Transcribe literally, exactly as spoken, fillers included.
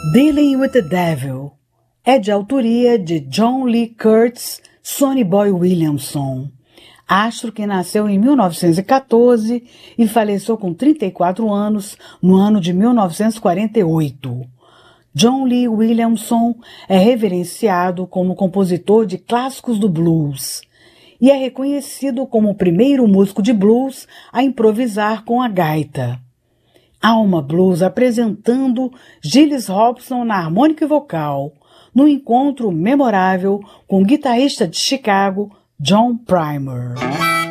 Dealing with the Devil é de autoria de John Lee Curtis, Sonny Boy Williamson, astro que nasceu em mil novecentos e quatorze e faleceu com trinta e quatro anos no ano de mil novecentos e quarenta e oito. John Lee Williamson é reverenciado como compositor de clássicos do blues e é reconhecido como o primeiro músico de blues a improvisar com a gaita. Alma Blues apresentando Gilles Robson na harmônica e vocal, no encontro memorável com o guitarrista de Chicago, John Primer.